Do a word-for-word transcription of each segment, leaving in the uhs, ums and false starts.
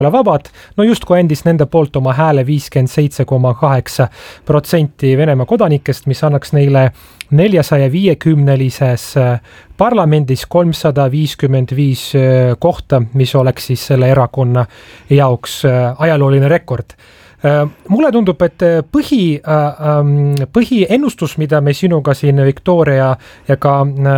vabad, no justkui andis nende poolt oma hääle viiskümmend seitse koma kaheksa protsenti Venemaa kodanikest, mis annaks neile neljasaja viiekümnelises parlamendis kolmsada viiskümmend viis kohta, mis oleks siis selle erakonna jaoks ajalooline rekord. Mulle tundub, et põhi, põhiennustus, mida me sinuga siin Viktoria ja ka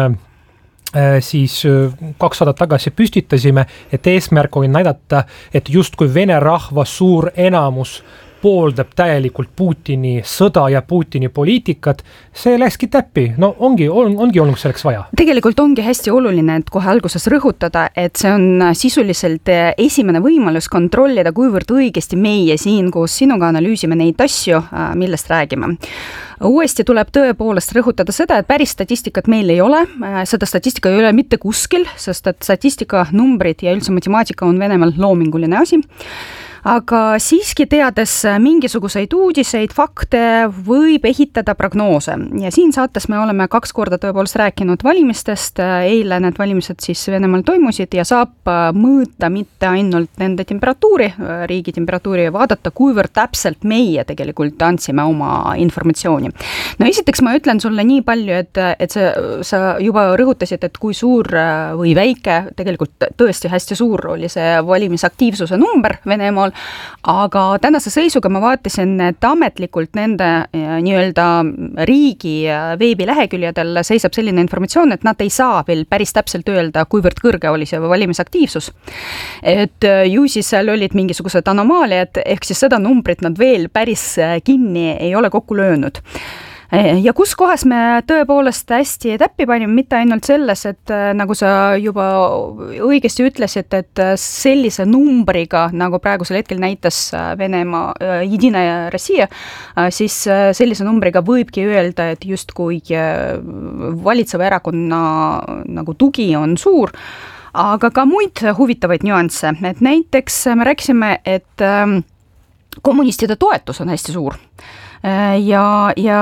siis kaks aastat tagasi püstitasime, et eesmärk oli näidata, et justkui Vene rahva suur enamus pooldab täielikult Putini sõda ja Putini poliitikat, see läkski täppi. No ongi, on, ongi olnud selleks vaja. Tegelikult ongi hästi oluline, et kohe alguses rõhutada, et see on sisuliselt esimene võimalus kontrollida, kuivõrd õigesti meie siin koos sinuga analüüsime neid asju, millest räägime. Uuesti tuleb tõepoolest rõhutada seda, et päris statistikat meil ei ole, seda statistika ei ole mitte kuskil, sest et statistika, numbrid ja üldse matemaatika on Venemaal loominguline asi. Aga siiski teades mingisuguseid uudiseid, fakte võib ehitada prognoose. Ja siin saates me oleme kaks korda tõepoolest rääkinud valimistest. Eile need valimised siis Venemaal toimusid ja saab mõõta mitte ainult nende temperatuuri, riigi temperatuuri ja vaadata, kuivõrd täpselt meie tegelikult andsime oma informatsiooni. No esiteks ma ütlen sulle nii palju, et, et sa, sa juba rõhutasid, et kui suur või väike, tegelikult tõesti hästi suur oli see valimisaktiivsuse number Venemaal. Aga tänase seisuga ma vaatasin, et ametlikult nende nii-öelda riigi veebileheküljedel seisab selline informatsioon, et nad ei saa veel päris täpselt öelda, kuivõrd kõrge oli see valimisaktiivsus. Et ju siis seal olid mingisugused anomaaliad, ehk siis seda numbrit nad veel päris kinni ei ole kokku löönud. Ja kus kohas me tõepoolest hästi täppi panime, mitte ainult selles, et nagu sa juba õigesti ütlesid, et sellise numbriga, nagu praegusel hetkel näitas Venemaa Jedina Rossija, siis sellise numbriga võibki öelda, et justkui valitseva erakonna nagu tugi on suur, aga ka muid huvitavaid nüansse. Et näiteks me rääkisime, et kommunistide toetus on hästi suur. Ja, ja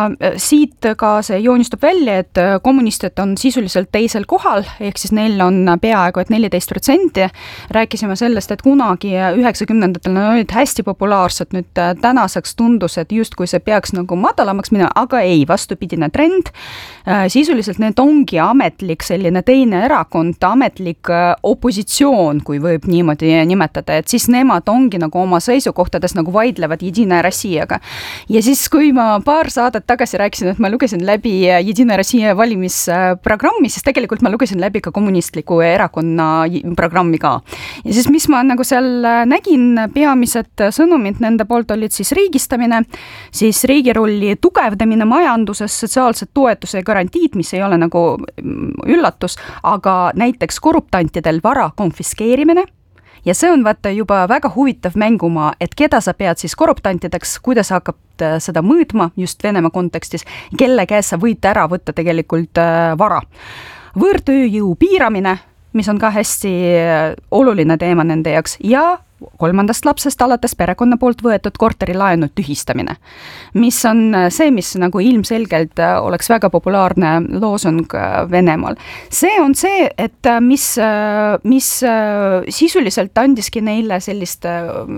siit ka see joonistub välja, et kommunistid on sisuliselt teisel kohal, ehk siis neil on peaaegu et neliteist protsenti. Rääkisime sellest, et kunagi üheksakümnendatel olid hästi populaarsed, nüüd tänaseks tundus, et just kui see peaks nagu madalamaks minema, aga ei, vastupidine trend. Sisuliselt need ongi ametlik selline teine erakond, ametlik opositsioon, kui võib niimoodi nimetada, et siis nemad ongi nagu oma seisukohtades nagu vaidlevad Jedina Rossijaga. Ja siis, kui ma paar saadet tagasi rääkisin, et ma lugesin läbi Jedina Rossija valimisprogrammi, siis tegelikult ma lugesin läbi ka kommunistliku erakonna programmi ka. Ja siis, mis ma nagu seal nägin, peamised sõnumid nende poolt olid siis riigistamine, siis riigi rolli tugevdamine majanduses, sotsiaalsed toetuse ja garantiid, mis ei ole nagu üllatus, aga näiteks korruptantidel vara konfiskeerimine. Ja see on vaata juba väga huvitav mängumaa, et keda sa pead siis korruptantideks, kuidas hakkab seda mõõtma just Venemaa kontekstis, kelle käes sa võid ära võtta tegelikult vara. Võõrtööjõu piiramine, mis on ka hästi oluline teema nende jaoks, ja kolmandast lapsest alates perekonna poolt võetud korterilaenu tühistamine, mis on see, mis nagu ilmselgelt oleks väga populaarne loosung Venemaal. See on see, et mis, mis sisuliselt andiski neile sellist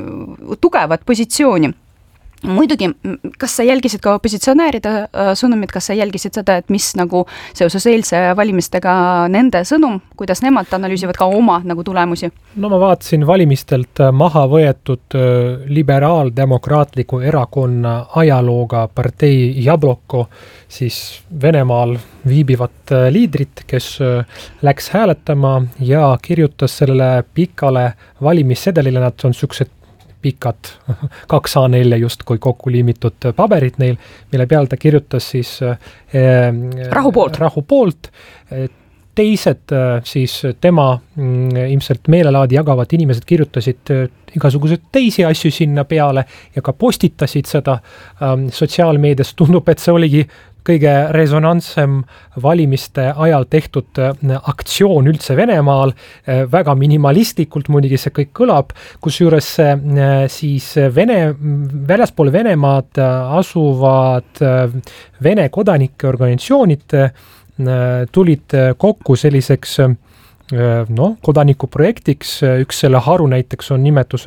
tugevat positsiooni. Muidugi, kas sa jälgisid ka opositsionääride sõnumid, kas sa jälgisid seda, et mis nagu seoses eilse valimistega nende sõnum, kuidas nemad analüüsivad ka oma nagu tulemusi? No ma vaatasin valimistelt maha võetud liberaaldemokraatliku erakonna ajalooga partei Jabloko, siis Venemaal viibivat liidrit, kes läks hääletama ja kirjutas sellele pikale valimissedelile, nad on süksed pikad kaks A neli just kui kokku liimitud paberid neil, mille peal ta kirjutas siis eh, rahu poolt. Rahu poolt. Teised siis tema mm, ilmselt meelelaadi jagavad inimesed kirjutasid igasuguseid teisi asju sinna peale ja ka postitasid seda ähm, sotsiaalmeedias. Tundub, et see oligi kõige resonantsem valimiste ajal tehtud aktsioon üldse Venemaal, väga minimalistlikult muidugi see kõik kõlab, kus juures siis Vene, väljaspool Venemaad asuvad Vene kodanike organisatsioonid tulid kokku selliseks noh, kodanikuprojektiks, üks selle haru näiteks on nimetus